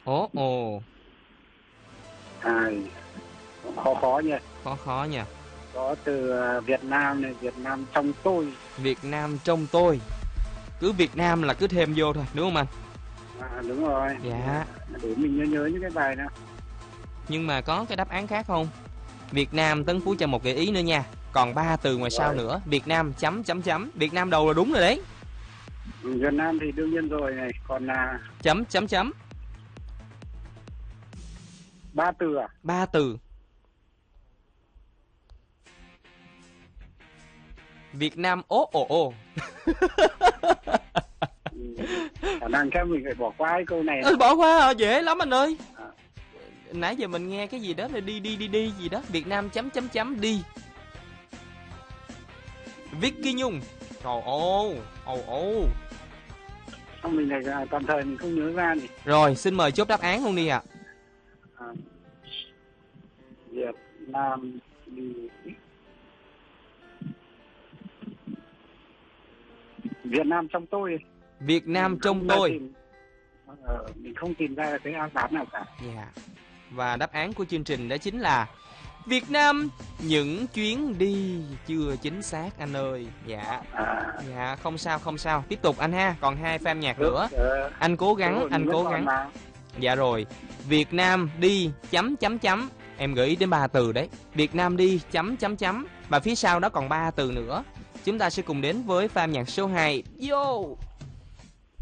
Ồ ồ. À, khó khó nhỉ. Khó khó nha. Có từ Việt Nam này, Việt Nam trong tôi. Việt Nam trong tôi. Cứ Việt Nam là cứ thêm vô thôi, đúng không anh? Đúng rồi. Dạ. Để mình nhớ những cái bài nào. Nhưng mà có cái đáp án khác không? Việt Nam, Tấn Phú cho một gợi ý nữa nha. Còn 3 từ ngoài sau nữa. Việt Nam chấm chấm chấm. Việt Nam đầu là đúng rồi đấy. Việt Nam thì đương nhiên rồi này, còn Chấm chấm chấm. 3 từ à? 3 từ. Việt Nam ố ồ ồ. Khả năng chắc mình phải bỏ qua cái câu này. Bỏ qua à, dễ lắm anh ơi. Nãy giờ mình nghe cái gì đó là đi gì đó. Việt Nam chấm chấm chấm đi. Vicky Nhung. Trời ơi, Xong mình này tạm thời mình không nhớ ra nhỉ. Rồi, xin mời chốt đáp án luôn đi ạ. Việt Nam đi. Việt Nam trong tôi. Việt Nam trong tôi. Mình không tìm ra cái đáp án nào cả. Dạ. Và đáp án của chương trình đó chính là Việt Nam những chuyến đi chưa chính xác anh ơi. Dạ. Dạ, không sao. Tiếp tục anh ha, còn 2 fan nhạc nữa. Anh cố gắng. Dạ rồi. Việt Nam đi chấm chấm chấm. Em gợi ý đến 3 từ đấy. Việt Nam đi chấm chấm chấm. Và phía sau đó còn 3 từ nữa. Chúng ta sẽ cùng đến với fan nhạc số 2. Vô.